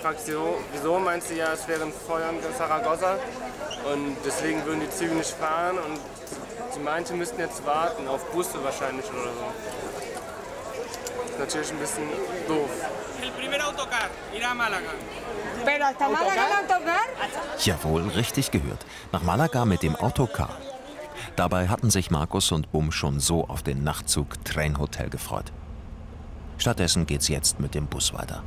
gefragt, wieso, meint sie ja, es wäre ein Feuer in Zaragoza und deswegen würden die Züge nicht fahren und sie meinte, wir müssten jetzt warten, auf Busse wahrscheinlich oder so. Das ist natürlich ein bisschen doof. Jawohl, richtig gehört. Nach Malaga mit dem Autocar. Dabei hatten sich Markus und Bum schon so auf den Nachtzug Tren Hotel gefreut. Stattdessen geht's jetzt mit dem Bus weiter.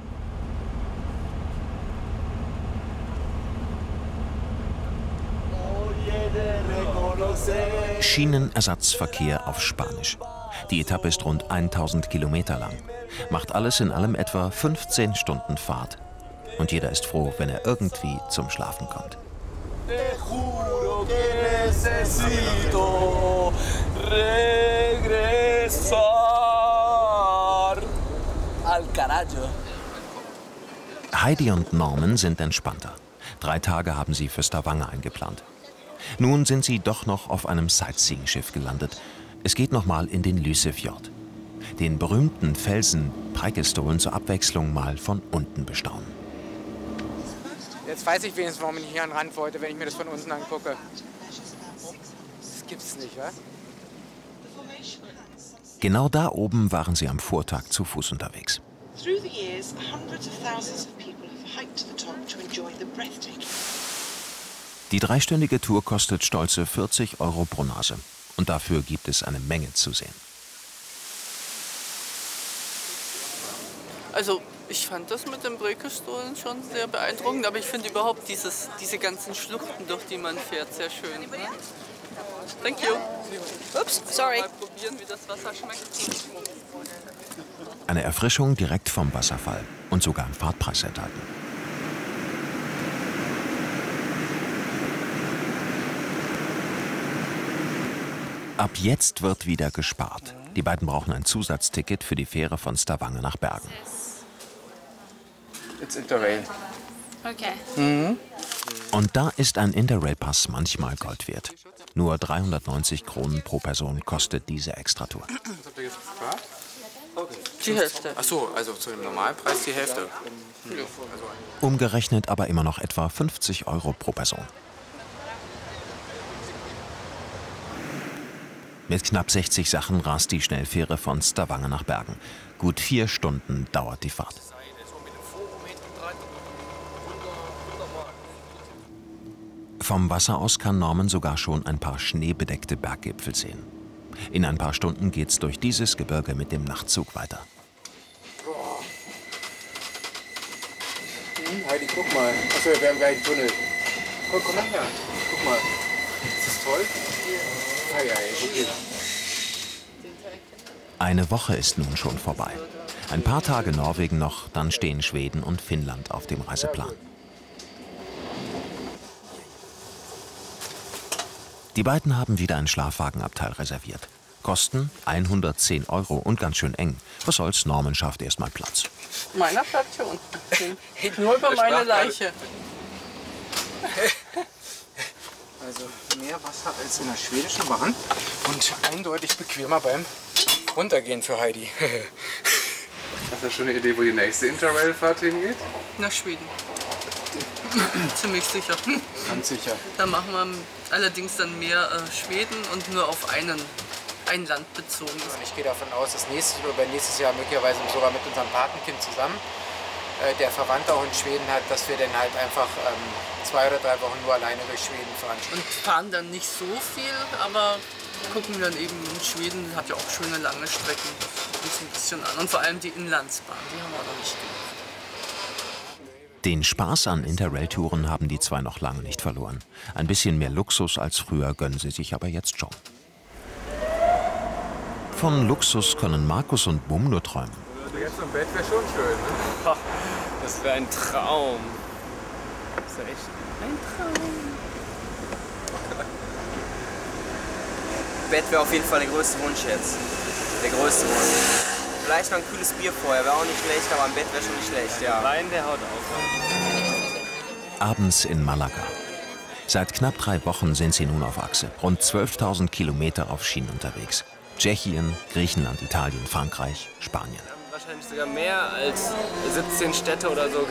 Schienenersatzverkehr auf Spanisch. Die Etappe ist rund 1000 Kilometer lang. Macht alles in allem etwa 15 Stunden Fahrt. Und jeder ist froh, wenn er irgendwie zum Schlafen kommt. Heidi und Norman sind entspannter. 3 Tage haben sie für Stavanger eingeplant. Nun sind sie doch noch auf einem Sightseeing-Schiff gelandet. Es geht nochmal in den Lysefjord. Den berühmten Felsen Preikestolen zur Abwechslung mal von unten bestaunen. Jetzt weiß ich wenigstens, warum ich hier an den Rand wollte, wenn ich mir das von unten angucke. Das gibt's nicht, wa? Genau da oben waren sie am Vortag zu Fuß unterwegs. Die 3-stündige Tour kostet stolze 40 € pro Nase. Und dafür gibt es eine Menge zu sehen. Also ich fand das mit den Preikestolen schon sehr beeindruckend, aber ich finde überhaupt diese ganzen Schluchten, durch die man fährt, sehr schön. Ne? Thank you. Ups, sorry. Mal probieren, wie das Wasser schmeckt. Eine Erfrischung direkt vom Wasserfall und sogar im Fahrtpreis enthalten. Ab jetzt wird wieder gespart. Die beiden brauchen ein Zusatzticket für die Fähre von Stavanger nach Bergen. It's Interrail. Okay. Und da ist ein Interrail-Pass manchmal Gold wert. Nur 390 Kronen pro Person kostet diese Extratour. Was habt ihr jetzt gefragt? Die Hälfte. Ach so, also zu dem Normalpreis die Hälfte. Umgerechnet aber immer noch etwa 50 € pro Person. Mit knapp 60 Sachen rast die Schnellfähre von Stavanger nach Bergen. Gut 4 Stunden dauert die Fahrt. Vom Wasser aus kann Norman sogar schon ein paar schneebedeckte Berggipfel sehen. In ein paar Stunden geht's durch dieses Gebirge mit dem Nachtzug weiter. Heidi, guck mal. Achso, wir haben gleich einen Tunnel. Komm nachher. Guck mal. Ist das toll? Ja, okay. Eine Woche ist nun schon vorbei. Ein paar Tage Norwegen noch, dann stehen Schweden und Finnland auf dem Reiseplan. Die beiden haben wieder ein Schlafwagenabteil reserviert. Kosten 110 € und ganz schön eng. Was soll's, Norman schafft erstmal Platz. Meiner bleibt hier unten. Geht nur über meine Leiche. Also mehr Wasser als in der schwedischen Bahn und eindeutig bequemer beim Runtergehen für Heidi. Hast du schon eine Idee, wo die nächste Interrail-Fahrt hingeht? Nach Schweden. Ziemlich sicher. Ganz sicher. Da machen wir allerdings dann mehr Schweden und nur auf ein Land bezogen. Ich gehe davon aus, dass nächstes Jahr möglicherweise sogar mit unserem Patenkind zusammen, der Verwandte auch in Schweden hat, dass wir dann halt einfach 2 oder 3 Wochen nur alleine durch Schweden fahren. Und fahren dann nicht so viel, aber gucken dann eben in Schweden, hat ja auch schöne lange Strecken, uns ein bisschen an. Und vor allem die Inlandsbahn, die haben wir noch nicht gemacht. Den Spaß an Interrail-Touren haben die zwei noch lange nicht verloren. Ein bisschen mehr Luxus als früher gönnen sie sich aber jetzt schon. Von Luxus können Markus und Bum nur träumen. Also jetzt im Bett wäre schon schön, ne? Ach, das wäre ein Traum. Das wäre echt ein Traum. Bett wäre auf jeden Fall der größte Wunsch jetzt. Der größte Wunsch. Vielleicht noch ein kühles Bier vorher, wäre auch nicht schlecht, aber ein Bett wäre schon nicht schlecht, ja. Wein, der haut auf. Abends in Malaga. Seit knapp 3 Wochen sind sie nun auf Achse. Rund 12.000 Kilometer auf Schienen unterwegs. Tschechien, Griechenland, Italien, Frankreich, Spanien. Wahrscheinlich sogar mehr als 17 Städte oder so